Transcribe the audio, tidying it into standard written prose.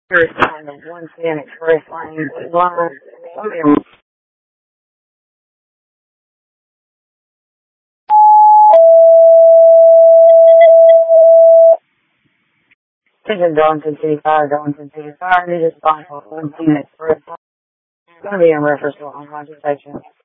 There's kind of 110 express lane line. Some of them. This is Darlington City Fire, Darlington City Fire. They just find 110 express line. It's going to be in reference to online station.